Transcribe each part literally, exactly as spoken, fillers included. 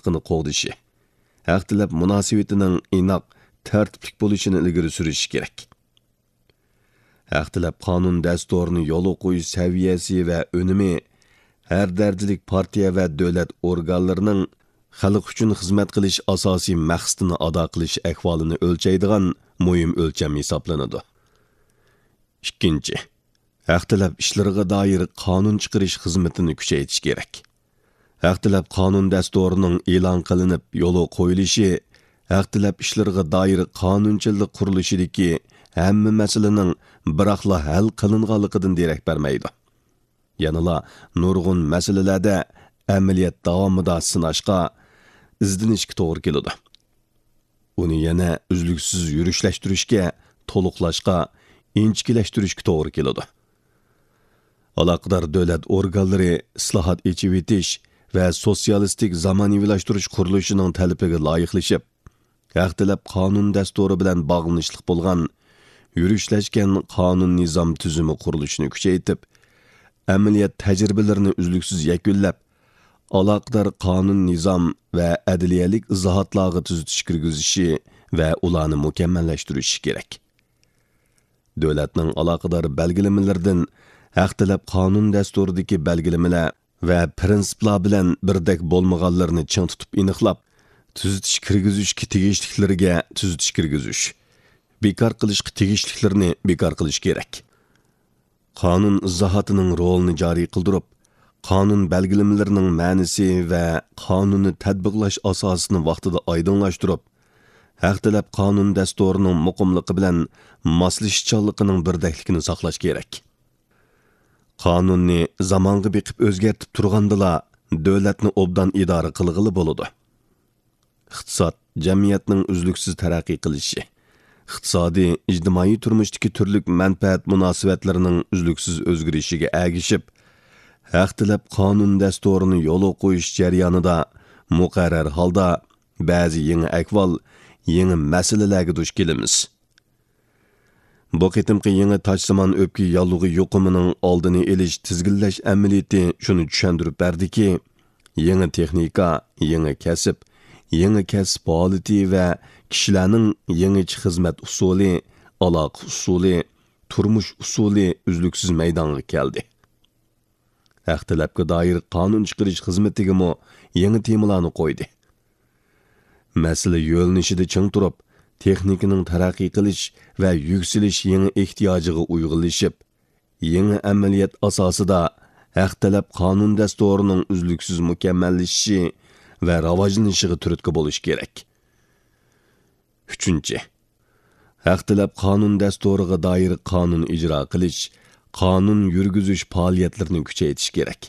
qilmasligini qo'g'dishi, haq talab munosabatining inoq, tartiblik bo'lishini ilgari surish kerak. Haq talab qonun dasturini yo'l qo'yish saviyasi va unumi har darajalik partiya va davlat organlarining xalq uchun xizmat qilish asosiy maqsadini ado qilish ahvolini o'lchaydigan muhim o'lcham hisoblanadi. ikkinchi. Haq talab ishlariga doir qonun chiqarish xizmatini kuchaytirish kerak. Haq talab qonun dasturining e'lon qilinib yo'li qo'yilishi haq talab ishlariga doir qonunchilik qurilishidagi hamma masalaning biroqla hal qilinganligidan derak bermaydi. Yanıla nurg'un masalalarda amaliyat davomida sinashga, izlanishga to'g'ri keladi. Uni yana uzluksiz yurishlashtirishga, to'liqlashga, inchikilashtirishga to'g'ri keladi. Aloqador davlat organlari islohot echib etish va sotsialistik zamonaviylashtirish qurilishining talabiga loyiqlashib, haq talab qonun dasturi bilan bog'lanishliq bo'lgan yurishlashgan qonun nizom tuzumi qurilishini kuchaytirib, amaliyat tajribalarini uzluksiz yakunlab, aloqador qonun nizom va adliyalik izohotlarga tuzitish kirgizishi va ularni mukammallashtirishi kerak. Davlatning aloqador belgilamalaridan haq talab qonun dasturidagi belgilamalar va prinsiplar bilan birdek bo'lmaganlarni ching tutib aniqlab, tuzitish kirgizishga tegishliklariga tuzitish kirgizish, bekor qilishga tegishliklarini bekor qilish kerak. Qonun izohotining rolini joriy qildirib, qonun belgilamalarining ma'nosi va qonunni tatbiqlash asosini vaqtida oydinlashtirib, haq talab qonun dasturining muqimligi bilan moslashishchanligining birdakligini saqlash kerak. Qonunni zamonga beqib o'zgartib turgandila davlatni obdan idora qilg'ili bo'ladi. Iqtisod jamiyatning uzluksiz taraqqiy qilishi, iqtisodiy, ijtimoiy turmushdagi turli manfaat munosabatlarining uzluksiz o'zgarishiga agishib, haq talab qonun dasturini yo'l qo'yish jarayonida muqarrar holda ba'zi yangi ahvol, yangi masalalarga duch kelamiz. Bu qitimqi yangi toshsamon o'pki yollig'i yuqumining oldini olish tizginlash amaliyoti shuni tushuntirib berdiki, yangi texnika, yangi kasb, yangi kasb holati va kishilarning yangi xizmat usuli, aloqa usuli, turmush usuli uzluksiz maydonga keldi. Haq talabga doir qonun chiqarish xizmatiga mo yangi temalarni qo'ydi. Masala yo'lnishida ching turib, texnikaning taraqqiy qilish va yuksalish yangi ehtiyojiga uyg'unlashib, yangi amaliyat asosida haq talab qonun dasturining uzluksiz mukammallashishi va rivojlanishiga turtki bo'lish kerak. Uchinchi. Haq talab qonun dasturiga doir qonun ijro qilish, qonun yurgizish faoliyatlarini kuchaytirish kerak.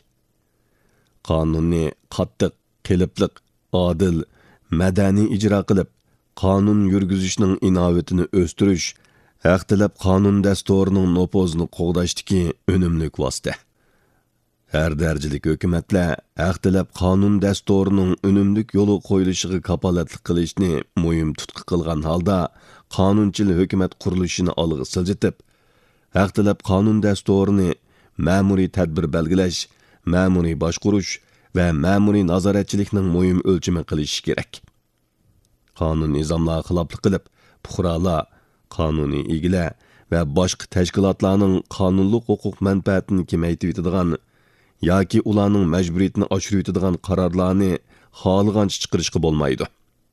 Qonunni qattiq, qilipliq, adil, madaniy ijro qilib, qonun yurgizishning inovatini o'stirish, haq talab qonun dasturining nopozini qo'g'dashdagi unumli vosita. Har darajalik hukumatlar haq talab qonun dasturining unumli yo'li qo'yilishiga kapolatlik qilishni muhim tutqi qilgan holda, qonunchil hukumat qurilishini olg'a siljitib, haq talab qonun dasturini ma'muriy tadbir belgilash, ma'muriy boshqarish va ma'muriy nazoratchilikning muhim o'lchami qilish kerak. Qonun nizomlar xiloflik qilib, fuqarolar, qonuniy egilar va boshqa tashkilotlarning qonunlik huquq manfaatini kamaytirib yetadigan yoki ularning majburiyatini oshirib yetadigan qarorlarni xohlagancha chiqarishga bo'lmaydi.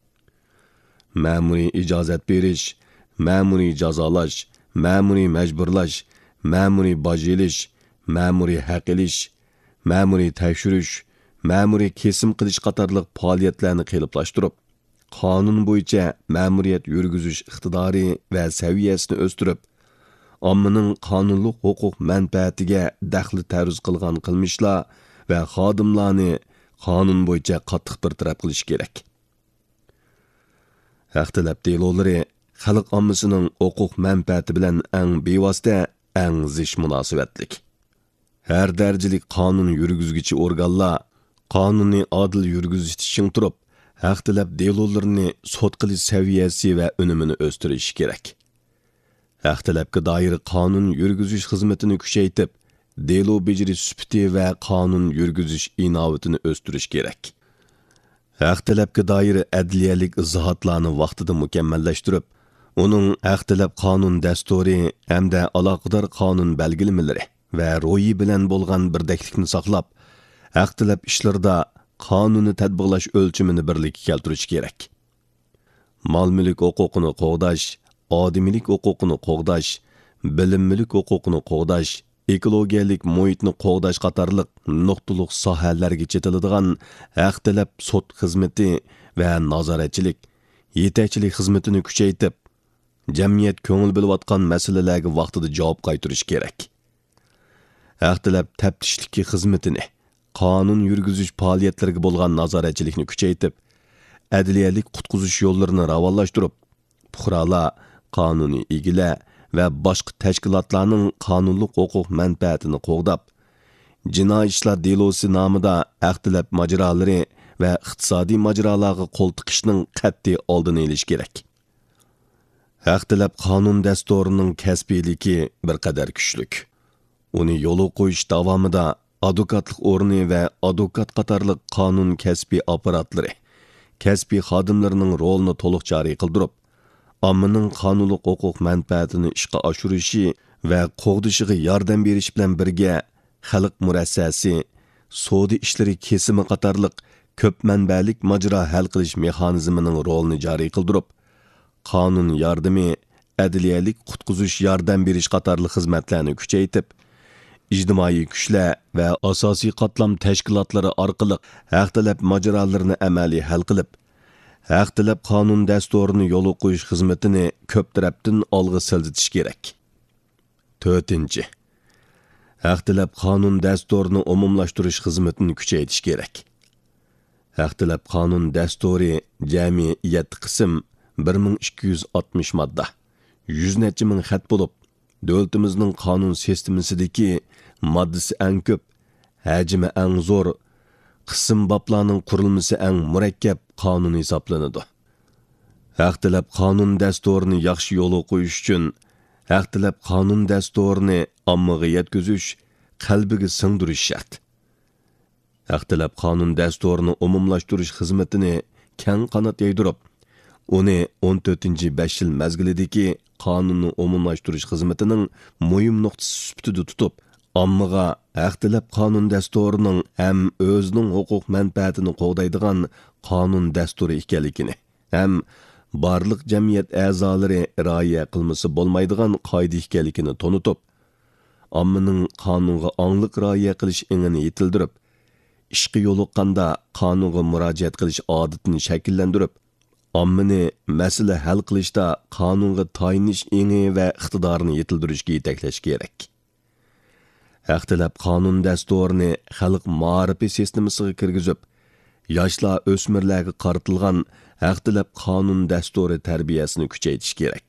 Ma'muriy ijozat berish, ma'muriy jazolash, ma'muriy majburlash, ma'muriy boj elish, ma'muriy haq elish, ma'muriy tekshirish, ma'muriy kesim qilish qatorliq faoliyatlarni qiyinlashtirib, qonun bo'yicha ma'muriyat yurgizish iqtidori va saviyasini o'stirib, ommaning qonunlik huquq manfaatiga daxli taruz qilgan qilmishlar va xodimlarni qonun bo'yicha qattiq bartaraf qilish kerak. Haq talab delolari xalq ommasining huquq manfaati bilan eng bevosita, eng zich munosabatlik. Har darajalik qonun yurgizuvchi organlar qonunni adil yurgizish uchun turib, haq talab delolarini sud qilish saviyasi va unumini o'stirish kerak. Haq talabga doir qonun yurgizish xizmatini kuchaytirib, delo bejiri sifati va qonun yurgizish inovatini o'stirish kerak. haq talabga doir adliyalik izohotlarni vaqtida mukammallashtirib, uning haq talab qonun dasturi hamda aloqador qonun belgilamalari va ro'yi bilan bo'lgan birdaklikni saqlab, haq talab ishlarida qonunni tatbiqlash o'lchimini birlikka keltirish kerak. Mol-mulk huquqini qo'g'dash, odimiylik huquqini qo'g'dash, bilimlilik huquqini qo'g'dash, ekologiyalik muhitni qo'g'dash qatorliq nuqtaliq sohalarga chetiladigan haq talab sud xizmati va nazoratchilik, yetakchilik xizmatini kuchaytirib, jamiyat ko'ngil bilayotgan masalalarga vaqtida javob qaytarish kerak. Haq talab taftishliki xizmatini, qonun yurgizish faoliyatlariga bo'lgan nazoratchilikni kuchaytirib, adliyalik qutqizish yo'llarini ravonlashtirib, fuqarolar, qonuniy egilar va boshqa tashkilotlarning qonunliq huquq manfaatini qo'g'dab, jinoiy ishlar delosi nomida haq talab majrolari va iqtisodiy majrolarga qo'l tiqishning qat'iy oldini olish kerak. Haq talab qonun dasturining kasbiyligi bir qadar kuchlik. Uni yo'l qo'yish davomida advokatlik o'rni va advokat qatorliq qonun kasbiy apparatlari, kasbiy xodimlarining rolini to'liq joriy qildirib, ommaning qonunliq huquq manfaatini ishga oshirishi va qo'g'dishiga yordam berish bilan birga xalq murassasi, savdo ishlari kesimi qatorliq ko'p manbalik majro hal qilish mexanizmining rolini joriy qildirib, qonun yordami, adliyalik qutqizish yordam berish qatorli xizmatlarni kuchaytirib, ijtimoiy kuchlar va asosiy qatlam tashkilotlari orqali haq talab majrolarini amaliy hal qilib, haq talab qonun dasturini yo'l qo'yish xizmatini ko'p tarafdan olg'a siljitish kerak. to'rtinchi. Haq talab qonun dasturini umumlashtirish xizmatini kuchaytirish kerak. Haq talab qonun dasturi jami yetti qism, bir ming ikki yuz oltmish modda, yuz necha ming xat bo'lib, davlatimizning qonun sistemasidagi moddasi eng ko'p, hajmi eng zo'r, qism boblarning qurilmasi eng murakkab qonun hisoblanadi. Haq talab qonun dasturini yaxshi yo'l qo'yish uchun haq talab qonun dasturini ommaga yetkazish, qalbiga singdirish shart. Haq talab qonun dasturini umumlashtirish xizmatini keng qanot yaydirib, uni o'n to'rtinchi besh yil mazgilidagi qonunni umumlashtirish xizmatining muhim nuqtasi sifatida tutib, ommaga haq talab qonun dasturining ham o'zining huquq manfaatini qo'g'daydigan qonun dasturi ekanligini, ham barliq jamiyat a'zolari rioya qilmasi bo'lmaydigan qoida ekanligini tonitib, ommaning qonunga ongliq rioya qilish ingini yetildirib, ishqi yo'liqqanda qonunga murojaat qilish odatini shakllantirib, ommani masala hal qilishda qonunga tayinish ingi va iqtidorini yetildirishga yetaklash kerak. Haq talab qonun dasturini xalq ma'rifi sistemasiga kirgizib, yoshlar o'smirlarga qaratilgan haq talab qonun dasturi tarbiyasini kuchaytirish kerak.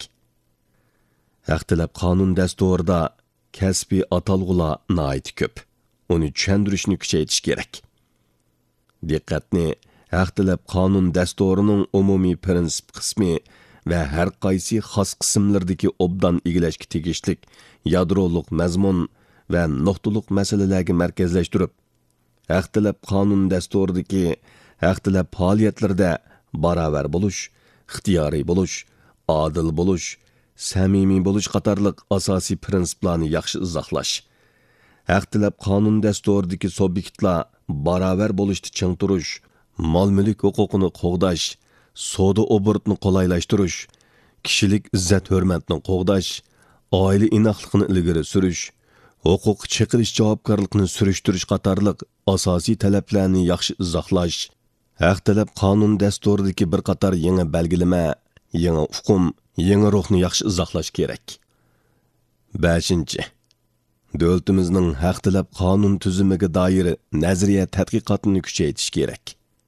Haq talab qonun dasturida kasbiy atalg'ular nihoyat ko'p. Uni tushuntirishni kuchaytirish kerak. Diqqatni haq talab qonun dasturining umumiy prinsip qismi va har qaysi xos qismlardagi obdan egilashga tegishlik yadroliq mazmun va nuqtaliq masalalarga markazlashtirib, haq talab qonun dasturidagi haq talab faoliyatlarda barobar bo'lish, ixtiyoriy bo'lish, odil bo'lish, samimiy bo'lish qatorliq asosiy prinsiplarni yaxshi izohlash, haq talab qonun dasturidagi subyektlar barobar bo'lishni ching turish, mol-mulk huquqini qo'g'dash, savdo obrutini qolaylashtirish, kishilik izzat-hurmatni qo'g'dash, oila inoqligini ilgari surish, huquq chiqarish javobgarlikni surishtirish qatorliq asosiy talablarni yaxshi izohlash, haq talab qonun dasturidagi bir qator yangi belgilama, yangi hukm, yangi ruhni yaxshi izohlash kerak. beshinchi. Davlatimizning haq talab qonun tuzumiga doir nazariya tadqiqotini kuchaytirish kerak.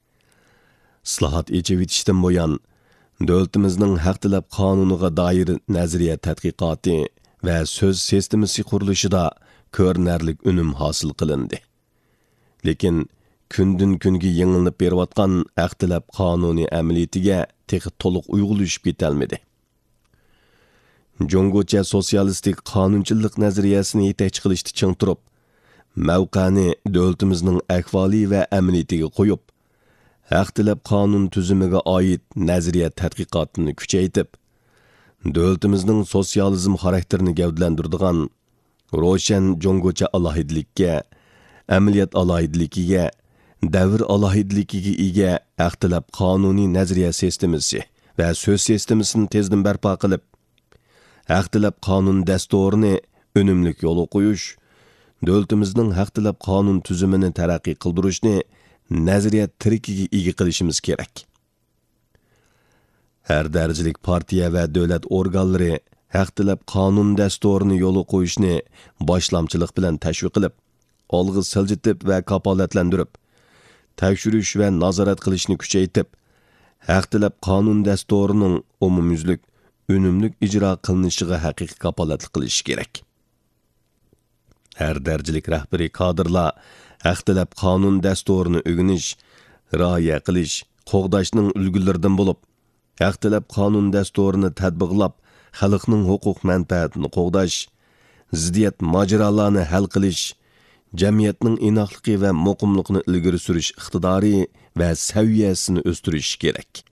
Islohot echivitishdan bo'yon davlatimizning haq talab qonuniga doir nazariya tadqiqoti va so'z sistemasi qurilishida ko'rinarli unum hosil qilindi. Lekin kundan kunga yangilanib berayotgan haq talab qonuni amaliyatiga texi to'liq uyg'unlashib ketolmadi. Jongocha sotsialistik qonunchilik nazariyasini yetakchi qilishni ching turib, mavqani davlatimizning ahvoli va amaliyatiga qo'yib, haq tilab qonun tuzumiga oid nazariya tadqiqotini kuchaytib, davlatimizning sotsializm xarakterini gavdalantiradigan ro'shan jo'nggocha alohidlikka, amaliyot alohidligiga, davr alohidligiga ega haq tilab qonuniy nazariya sistemasi va so'z sistemasini tezdan barpo qilib, haq tilab qonun dasturini unumli yo'lga qo'yish, davlatimizning haq tilab qonun tuzumini taraqqiy qildirishni nazariya tirikiga ega qilishimiz kerak. Har darajalik partiya va davlat organlari haq tilab qonun dasturini yo'lga qo'yishni boshlamchilik bilan tashviq qilib, olg'a siljitib va kapolatlantirib, tekshirish va nazorat qilishni kuchaytib, haq tilab qonun dasturining umumyuzlik, unumli ijro qilinishiga haqiqiy kapolatlik qilish kerak. Har darajalik rahbariy kadrlar haq tilab qonun dasturini o'rganish, rioya qilish, qo'g'dashning ulgularidan bo'lib, haq tilab qonun dasturini tatbiqlab, xalqning huquq manfaatini qo'g'dash, ziddiyat mojarolarni hal qilish, jamiyatning inoqligi va muqimligini ilgari surish iqtidori va saviyasini o'stirish kerak.